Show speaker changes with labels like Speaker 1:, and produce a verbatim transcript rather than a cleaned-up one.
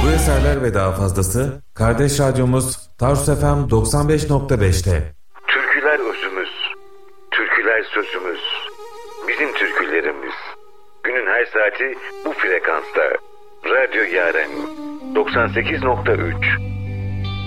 Speaker 1: Bu eserler ve daha fazlası kardeş radyomuz Tarsus F M doksan beş nokta beş'te.
Speaker 2: Türküler özümüz, türküler sözümüz, bizim türkülerimiz. Günün her saati bu frekansta. Radyo Yaren doksan sekiz nokta üç.